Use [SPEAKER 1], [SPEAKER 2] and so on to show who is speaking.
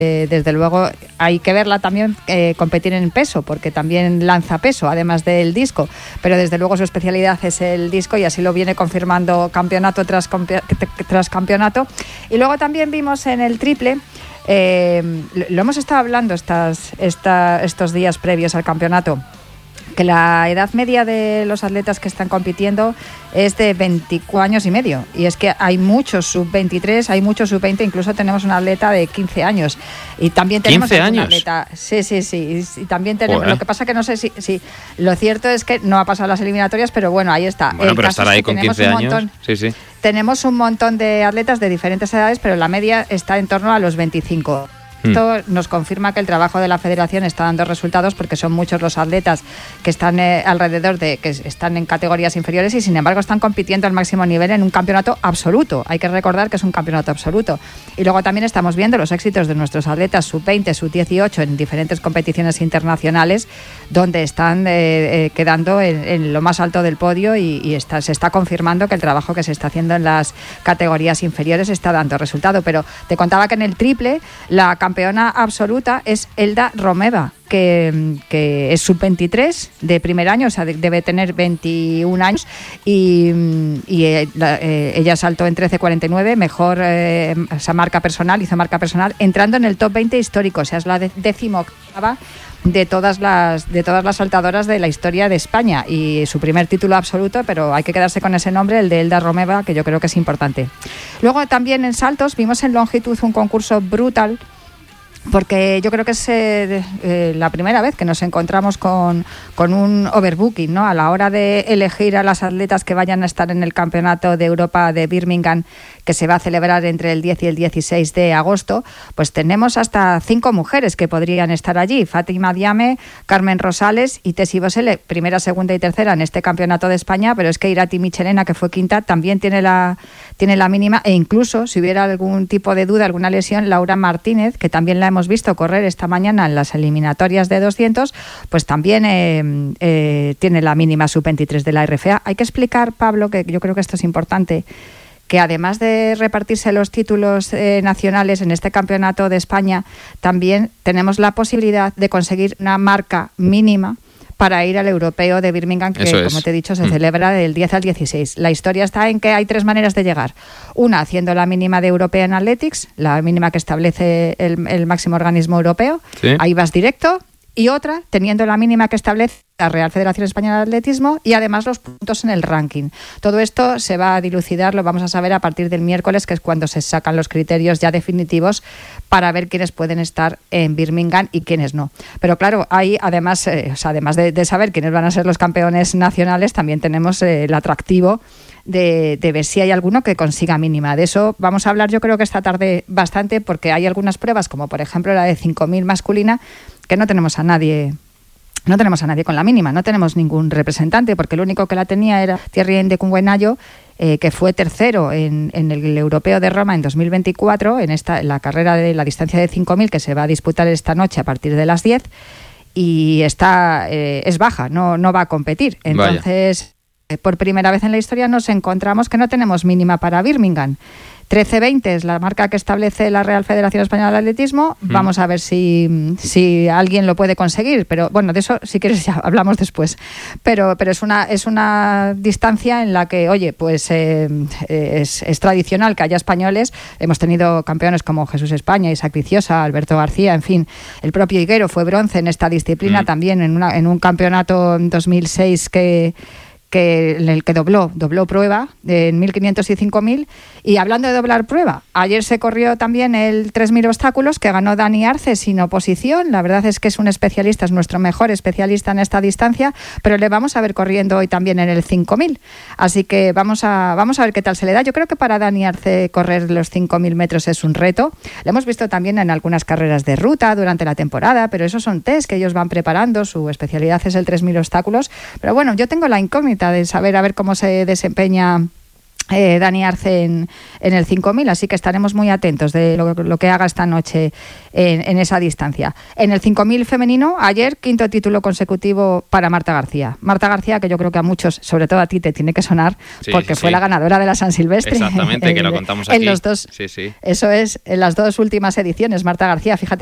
[SPEAKER 1] Desde luego hay que verla también competir en peso, porque también lanza peso, además del disco, pero desde luego su especialidad es el disco y así lo viene confirmando campeonato tras campeonato. Y luego también vimos en el triple, lo hemos estado hablando estos días previos al campeonato, que la edad media de los atletas que están compitiendo es de 24 años y medio, y es que hay muchos sub-23, hay muchos sub-20, incluso tenemos una atleta de 15 años y también tenemos
[SPEAKER 2] ¿15
[SPEAKER 1] una
[SPEAKER 2] años?
[SPEAKER 1] atleta, sí, y también tenemos, lo que pasa que no sé si lo cierto es que no ha pasado las eliminatorias, pero bueno, ahí está.
[SPEAKER 2] Bueno, pero estar ahí con
[SPEAKER 1] tenemos
[SPEAKER 2] 15 años, sí.
[SPEAKER 1] Tenemos un montón de atletas de diferentes edades, pero la media está en torno a los 25. Esto nos confirma que el trabajo de la federación está dando resultados, porque son muchos los atletas que están alrededor que están en categorías inferiores y sin embargo están compitiendo al máximo nivel en un campeonato absoluto. Hay que recordar que es un campeonato absoluto. Y luego también estamos viendo los éxitos de nuestros atletas sub-20, sub-18 en diferentes competiciones internacionales, donde están quedando en lo más alto del podio y se está confirmando que el trabajo que se está haciendo en las categorías inferiores está dando resultado. Pero te contaba que en el triple la campeona absoluta es Elda Romeva, que es sub-23 de primer año, o sea, debe tener 21 años y ella saltó en 13.49, mejor esa marca personal, hizo marca personal, entrando en el top 20 histórico, o sea, es la 18ª de todas las saltadoras de la historia de España y su primer título absoluto, pero hay que quedarse con ese nombre, el de Elda Romeva, que yo creo que es importante. Luego también en saltos vimos en longitud un concurso brutal, porque yo creo que es la primera vez que nos encontramos con un overbooking, ¿no? A la hora de elegir a las atletas que vayan a estar en el Campeonato de Europa de Birmingham, que se va a celebrar entre el 10 y el 16 de agosto, pues tenemos hasta 5 mujeres que podrían estar allí: Fátima Diame, Carmen Rosales y Tessie Bosele, primera, segunda y tercera en este Campeonato de España, pero es que Irati Michelena, que fue quinta, también tiene la mínima, e incluso si hubiera algún tipo de duda, alguna lesión, Laura Martínez, que también la hemos visto correr esta mañana en las eliminatorias de 200, pues también tiene la mínima sub-23 de la RFA. Hay que explicar, Pablo, que yo creo que esto es importante, que además de repartirse los títulos nacionales en este Campeonato de España, también tenemos la posibilidad de conseguir una marca mínima para ir al Europeo de Birmingham, que, como te he dicho, se celebra del 10 al 16. La historia está en que hay 3 maneras de llegar. Una, haciendo la mínima de European Athletics, la mínima que establece el máximo organismo europeo. ¿Sí? Ahí vas directo. Y otra, teniendo la mínima que establece la Real Federación Española de Atletismo y además los puntos en el ranking. Todo esto se va a dilucidar, lo vamos a saber a partir del miércoles, que es cuando se sacan los criterios ya definitivos para ver quiénes pueden estar en Birmingham y quiénes no. Pero claro, ahí además, además de saber quiénes van a ser los campeones nacionales, también tenemos el atractivo de ver si hay alguno que consiga mínima. De eso vamos a hablar, yo creo que esta tarde bastante, porque hay algunas pruebas, como por ejemplo la de 5.000 masculina, que no tenemos a nadie con la mínima, no tenemos ningún representante, porque el único que la tenía era Thierry Ndekungwenayo, que fue tercero en el Europeo de Roma en 2024, en la carrera de la distancia de 5.000, que se va a disputar esta noche a partir de las 10, y es baja, no va a competir. Entonces, por primera vez en la historia nos encontramos que no tenemos mínima para Birmingham. 13.20 es la marca que establece la Real Federación Española de Atletismo. Vamos a ver si alguien lo puede conseguir, pero bueno, de eso si quieres ya hablamos después. Pero es una distancia en la que, oye, pues es tradicional que haya españoles. Hemos tenido campeones como Jesús España, Isaac Viciosa, Alberto García, en fin. El propio Higuero fue bronce en esta disciplina también en un campeonato en 2006 en el que dobló prueba en 1.500 y 5.000. Y hablando de doblar prueba, ayer se corrió también el 3.000 obstáculos, que ganó Dani Arce sin oposición. La verdad es que es un especialista, es nuestro mejor especialista en esta distancia, pero le vamos a ver corriendo hoy también en el 5.000. Así que vamos a ver qué tal se le da. Yo creo que para Dani Arce correr los 5.000 metros es un reto. Lo hemos visto también en algunas carreras de ruta durante la temporada, pero esos son test que ellos van preparando. Su especialidad es el 3.000 obstáculos. Pero bueno, yo tengo la incógnita de saber a ver cómo se desempeña Dani Arce en el 5000, así que estaremos muy atentos de lo que haga esta noche en esa distancia. En el 5000 femenino, ayer, 5º título consecutivo para Marta García. Marta García, que yo creo que a muchos, sobre todo a ti, te tiene que sonar, porque fue la ganadora de la San Silvestre.
[SPEAKER 2] Exactamente, que lo contamos aquí.
[SPEAKER 1] En los dos, eso es, en las 2 últimas ediciones, Marta García, fíjate.